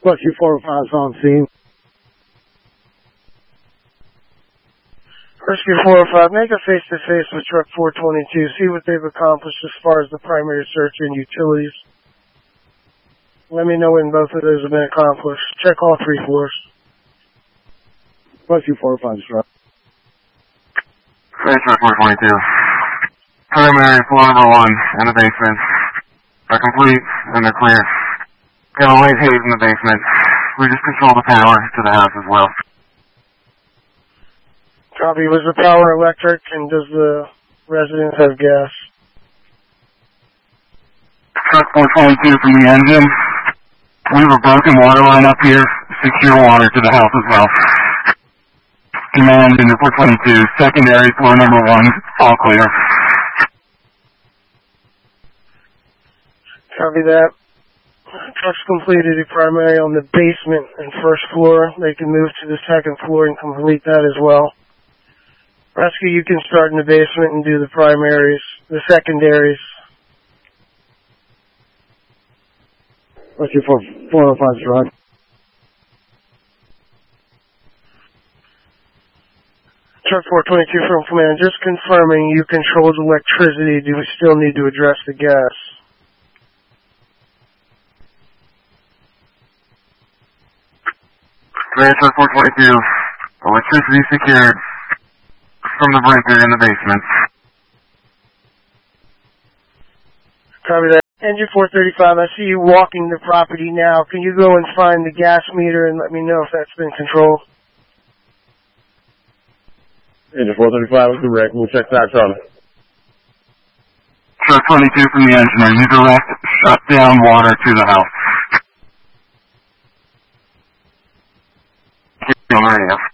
Rescue 405 is on scene. Rescue 405, make a face-to-face with Truck 422. See what they've accomplished as far as the primary search and utilities. Let me know when both of those have been accomplished. Check all 3 floors. Rescue 405 is right. Truck 422. Primary floor number 1 in the basement. Are complete and they're clear. Got a light haze in the basement. We just control the power to the house as well. Copy. Was the power electric, and does the residence have gas? Truck 422 from the engine. We have a broken water line up here. Secure water to the house as well. Command into 422. Secondary floor number 1. All clear. Copy that. Truck's completed a primary on the basement and first floor. They can move to the second floor and complete that as well. Rescue, you can start in the basement and do the primaries, the secondaries. Rescue 405 is right. Truck 422 from command, just confirming you controlled electricity. Do we still need to address the gas? Truck 422. Electricity secured from the breaker in the basement. Copy that. Engine 435, I see you walking the property now. Can you go and find the gas meter and let me know if that's been controlled? Engine 435 is correct. We'll check that on it. Truck 22 from the engineer. You direct shut down water to the house. Keep on radio.